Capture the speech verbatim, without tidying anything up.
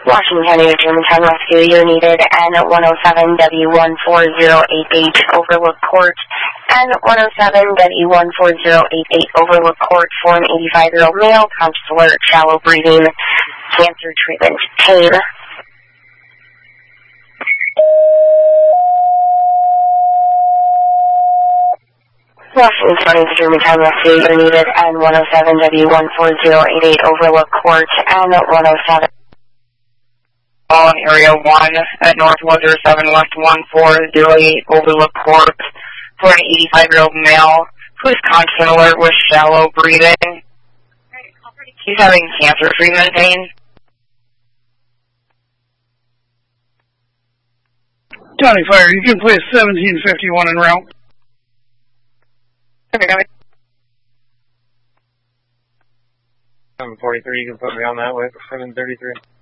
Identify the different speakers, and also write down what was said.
Speaker 1: Washington County Germantown Rescue, you're needed N one oh seven W one four zero eight eight, Overlook Court. N one oh seven W one four zero eight eight, Overlook Court, for an eighty-five-year-old male, conscious alert, shallow breathing, cancer treatment, pain. Washington County Germantown Rescue, you're needed N one oh seven W one four zero eight eight, Overlook Court, N one oh seven.
Speaker 2: All in Area one at Northwoods or seven West one four zero eight, Overlook Court, for an eighty-five-year-old male who is conscious and alert with shallow breathing. He's having cancer treatment pain.
Speaker 3: County Fire, you can place seventeen fifty-one en route.
Speaker 2: Okay, got it.
Speaker 4: seven forty-three, you can put me on that way for seven thirty-three.